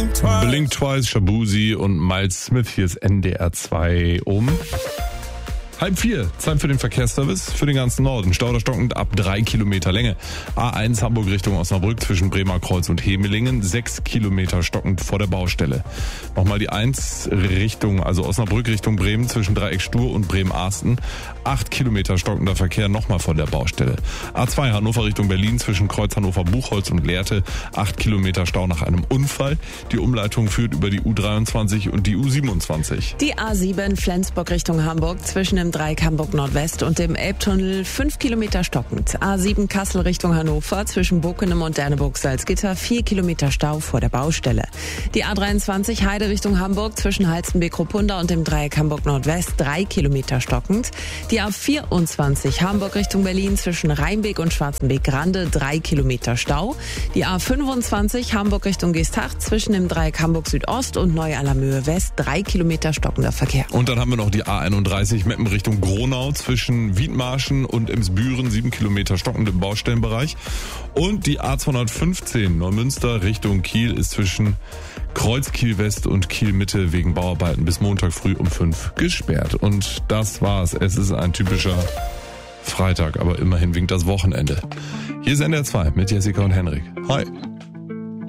Blink Twice, Shabuzi und Miles Smith. Hier ist NDR 2 um 3:30. Zeit für den Verkehrsservice für den ganzen Norden. Stau stockend ab 3 Kilometer Länge. A1 Hamburg Richtung Osnabrück zwischen Bremer Kreuz und Hemelingen. 6 Kilometer stockend vor der Baustelle. Nochmal die 1 Richtung, also Osnabrück Richtung Bremen zwischen Dreieck Stur und Bremen-Arsten. 8 Kilometer stockender Verkehr nochmal vor der Baustelle. A2 Hannover Richtung Berlin zwischen Kreuz Hannover-Buchholz und Lehrte. 8 Kilometer Stau nach einem Unfall. Die Umleitung führt über die U23 und die U27. Die A7 Flensburg Richtung Hamburg zwischen dem Dreieck Hamburg Nordwest und dem Elbtunnel 5 Kilometer stockend. A7 Kassel Richtung Hannover zwischen Bockenem und Derneburg-Salzgitter 4 Kilometer Stau vor der Baustelle. Die A23 Heide Richtung Hamburg zwischen Halstenbek-Ruppunda und dem Dreieck Hamburg Nordwest 3 Kilometer stockend. Die A24 Hamburg Richtung Berlin zwischen Rheinbeek und Schwarzenbeek-Grande 3 Kilometer Stau. Die A25 Hamburg Richtung Geesthacht zwischen dem Dreieck Hamburg Südost und Neu-Allermöhe West 3 Kilometer stockender Verkehr. Und dann haben wir noch die A31 Meppen Richtung Gronau zwischen Wiedmarschen und Emsbüren 7 Kilometer stockend im Baustellenbereich. Und die A215 Neumünster Richtung Kiel ist zwischen Kreuz Kiel West und Kiel Mitte wegen Bauarbeiten bis Montag früh um 5 gesperrt. Und das war's. Es ist ein typischer Freitag, aber immerhin winkt das Wochenende. Hier ist NDR 2 mit Jessica und Henrik. Hi.